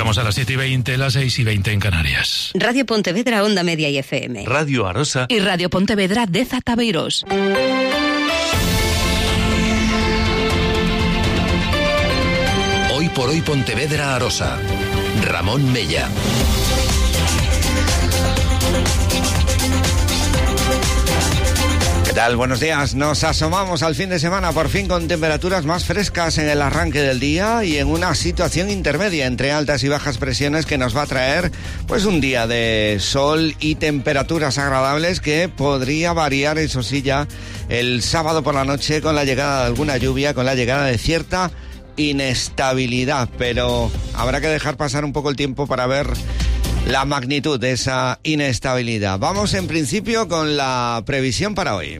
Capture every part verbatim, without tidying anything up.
Estamos a las siete y veinte, las seis y veinte en Canarias. Radio Pontevedra, Onda Media y F M. Radio Arosa. Y Radio Pontevedra de Zataveiros. Hoy por hoy Pontevedra Arosa. Ramón Mella. ¿Qué tal? Buenos días. Nos asomamos al fin de semana, por fin con temperaturas más frescas en el arranque del día y en una situación intermedia entre altas y bajas presiones que nos va a traer pues un día de sol y temperaturas agradables que podría variar, eso sí, ya el sábado por la noche con la llegada de alguna lluvia, con la llegada de cierta inestabilidad, pero habrá que dejar pasar un poco el tiempo para ver la magnitud de esa inestabilidad. Vamos en principio con la previsión para hoy.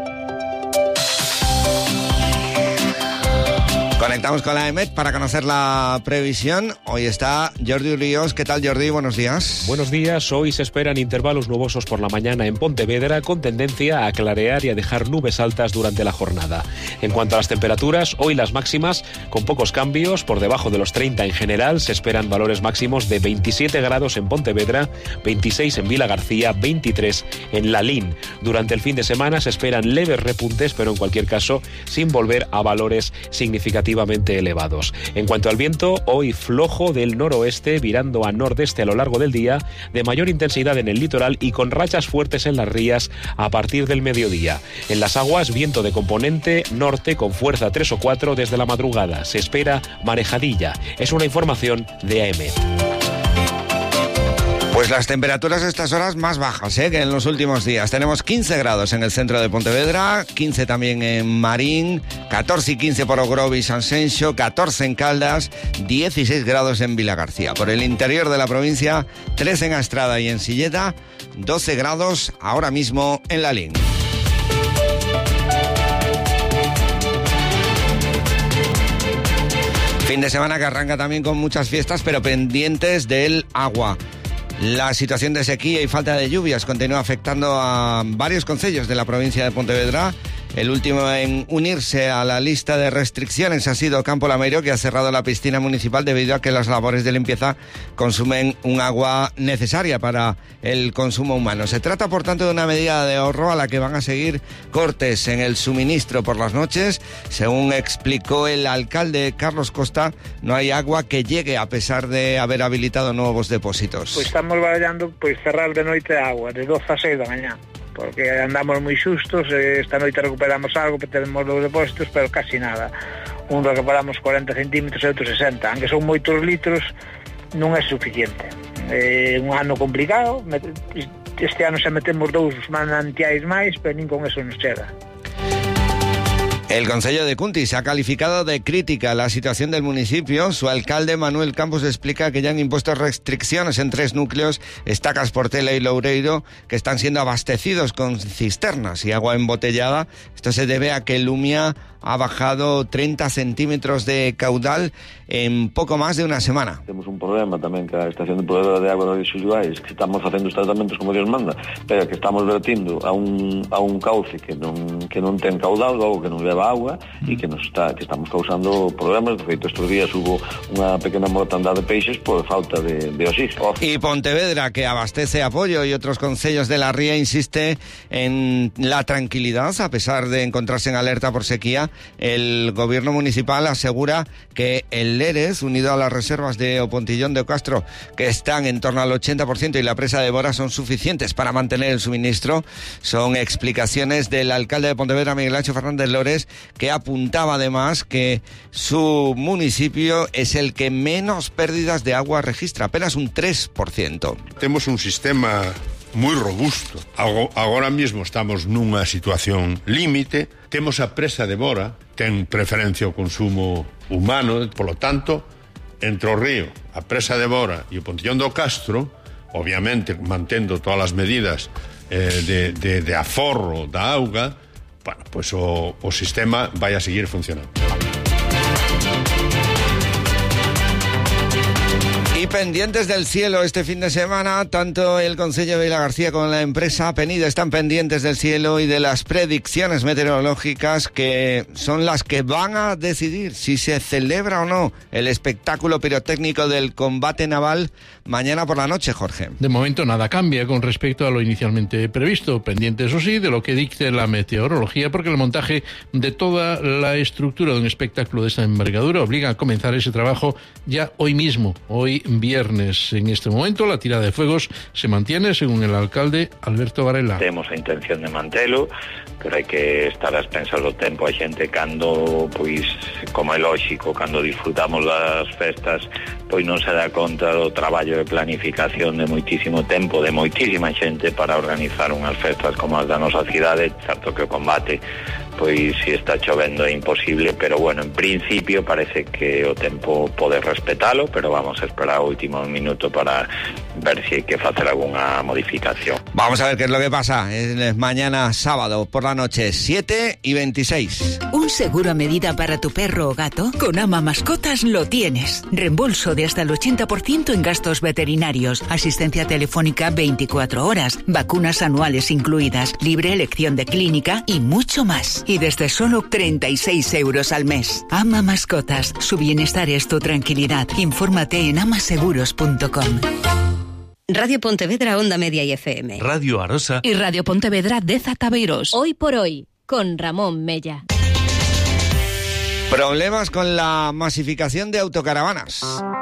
Conectamos con la EMET para conocer la previsión. Hoy está Jordi Ríos. ¿Qué tal, Jordi? Buenos días. Buenos días. Hoy se esperan intervalos nubosos por la mañana en Pontevedra, con tendencia a clarear y a dejar nubes altas durante la jornada. En cuanto a las temperaturas, hoy las máximas con pocos cambios, por debajo de los treinta en general. Se esperan valores máximos de veintisiete grados en Pontevedra, veintiséis en Vilagarcía, veintitrés en Lalín. Durante el fin de semana se esperan leves repuntes, pero en cualquier caso sin volver a valores significativos elevados. En cuanto al viento, hoy flojo del noroeste, virando a nordeste a lo largo del día, de mayor intensidad en el litoral y con rachas fuertes en las rías a partir del mediodía. En las aguas, viento de componente norte con fuerza tres o cuatro desde la madrugada. Se espera marejadilla. Es una información de A M. Pues las temperaturas a estas horas más bajas ¿eh? que en los últimos días. Tenemos quince grados en el centro de Pontevedra, quince también en Marín, catorce y quince por Ogrove y San Senxo, catorce en Caldas, dieciséis grados en Vilagarcía. Por el interior de la provincia, trece en Astrada y en Silleta, doce grados ahora mismo en Lalín. Fin de semana que arranca también con muchas fiestas, pero pendientes del agua. La situación de sequía y falta de lluvias continúa afectando a varios concellos de la provincia de Pontevedra. El último en unirse a la lista de restricciones ha sido Campo Lameiro, que ha cerrado la piscina municipal debido a que las labores de limpieza consumen un agua necesaria para el consumo humano. Se trata, por tanto, de una medida de ahorro a la que van a seguir cortes en el suministro por las noches. Según explicó el alcalde Carlos Costa, no hay agua que llegue a pesar de haber habilitado nuevos depósitos. Pues estamos barallando pues cerrar de noite a agua, de doce a seis da mañá. Porque andamos moi xustos, esta noite recuperamos algo, tenemos los depósitos, pero casi nada. Un recuperamos cuarenta centímetros e outro sesenta, aunque son moitos litros, non é suficiente. É un ano complicado, este ano se metemos dous manantiais máis, pero nin con eso nos chega. El Concello de Cuntis ha calificado de crítica la situación del municipio. Su alcalde, Manuel Campos, explica que ya han impuesto restricciones en tres núcleos, Estacas, Portela y Loureiro, que están siendo abastecidos con cisternas y agua embotellada. Esto se debe a que Lumia ha bajado treinta centímetros de caudal en poco más de una semana. Temos un problema tamén que a estación de proveedora de agua de Xulluais, que estamos facendo os tratamentos como Dios manda, pero que estamos vertindo a un, a un cauce que non, que non ten caudal, algo que non leva agua e que nos está, que estamos causando problemas. De feito, estes días hubo unha pequena mortandade de peixes por falta de, de oxígeno. Y Pontevedra, que abastece Apoyo y otros concellos de la ría, insiste en la tranquilidad a pesar de encontrarse en alerta por sequía. El gobierno municipal asegura que el Leres, unido a las reservas de Opontillón de Castro, que están en torno al ochenta por ciento, y la presa de Bora, son suficientes para mantener el suministro. Son explicaciones del alcalde de Pontevedra, Miguel Ángel Fernández Lores, que apuntaba además que su municipio es el que menos pérdidas de agua registra, apenas un tres por ciento. Tenemos un sistema moi robusto. Agora mesmo estamos nunha situación límite. Temos a presa de Bora, ten preferencia ao consumo humano, polo tanto, entre o río, a presa de Bora e o Pontillón do Castro, obviamente mantendo todas as medidas eh, de, de, de aforro da auga, bueno, pues o, o sistema vai a seguir funcionando. Y pendientes del cielo este fin de semana, tanto el Concello de Vilagarcía como la empresa Penida están pendientes del cielo y de las predicciones meteorológicas que son las que van a decidir si se celebra o no el espectáculo pirotécnico del combate naval mañana por la noche, Jorge. De momento nada cambia con respecto a lo inicialmente previsto, pendiente eso sí de lo que dicte la meteorología, porque el montaje de toda la estructura de un espectáculo de esta envergadura obliga a comenzar ese trabajo ya hoy mismo, hoy viernes. En este momento la tirada de fuegos se mantiene, según el alcalde Alberto Varela. Temos a intención de mantelo, pero hai que estar a expensas do tempo. A xente cando, pois, como é lóxico, cando disfrutamos das festas, pois non se dá conta do traballo de planificación de moitísimo tempo, de moitísima xente para organizar unhas festas como as da nosa cidade. Certo que o combate, pois, se está chovendo é imposible, pero bueno, en principio parece que o tempo pode respetalo, pero vamos a esperar o último minuto para ver si hay que hacer alguna modificación. Vamos a ver qué es lo que pasa. Es mañana sábado por la noche, siete y veintiséis. Un seguro a medida para tu perro o gato, con Ama Mascotas lo tienes. Reembolso de hasta el ochenta por ciento en gastos veterinarios, asistencia telefónica veinticuatro horas, vacunas anuales incluidas, libre elección de clínica y mucho más. Y desde solo treinta y seis euros al mes. Ama Mascotas, su bienestar es tu tranquilidad. Infórmate en amaseguros punto com. Radio Pontevedra, Onda Media y F M. Radio Arosa y Radio Pontevedra de Zataveiros. Hoy por hoy, con Ramón Mella. Problemas con la masificación de autocaravanas.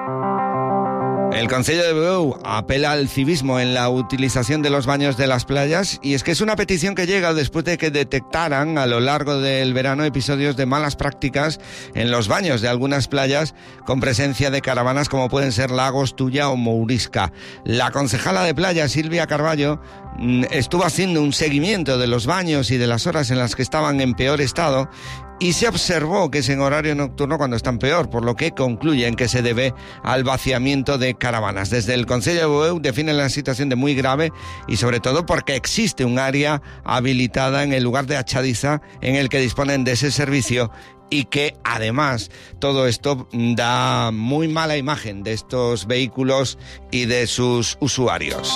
El Concello de Bueu apela al civismo en la utilización de los baños de las playas, y es que es una petición que llega después de que detectaran a lo largo del verano episodios de malas prácticas en los baños de algunas playas con presencia de caravanas como pueden ser Lagos, Tuya o Mourisca. La concejala de playa, Silvia Carballo, estuvo haciendo un seguimiento de los baños y de las horas en las que estaban en peor estado, y se observó que es en horario nocturno cuando están peor, por lo que concluyen que se debe al vaciamiento de caravanas. Desde el Concello de Bueu definen la situación de muy grave, y sobre todo porque existe un área habilitada en el lugar de Achadiza en el que disponen de ese servicio, y que además todo esto da muy mala imagen de estos vehículos y de sus usuarios.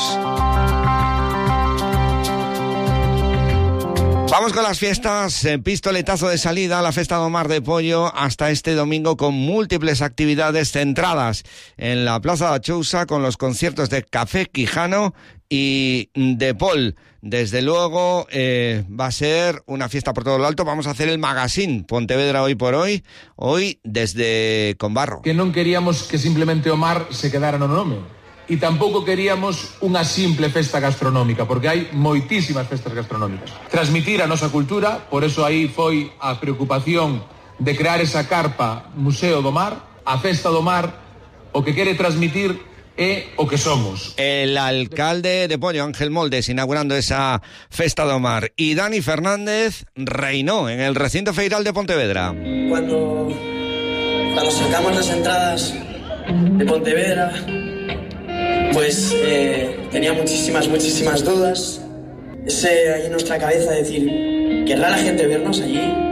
Vamos con las fiestas, eh, pistoletazo de salida a la Festa do Mar de Pollo hasta este domingo, con múltiples actividades centradas en la Plaza da Chousa, con los conciertos de Café Quijano y de Paul. Desde luego eh, va a ser una fiesta por todo lo alto. Vamos a hacer el magazine Pontevedra hoy por hoy, hoy desde Conbarro. Que non queríamos que simplemente o mar se quedara no nome. E tampouco queríamos unha simple festa gastronómica, porque hai moitísimas festas gastronómicas. Transmitir a nosa cultura, por eso aí foi a preocupación de crear esa carpa Museo do Mar. A Festa do Mar o que quere transmitir é o que somos. El alcalde de Pollo, Ángel Moldes, inaugurando esa Festa do Mar. Y Dani Fernández reinó en el recinto feiral de Pontevedra. Cuando, cuando sacamos las entradas de Pontevedra, pues eh, tenía muchísimas, muchísimas dudas. Ese ahí en nuestra cabeza decir, ¿querrá la gente vernos allí?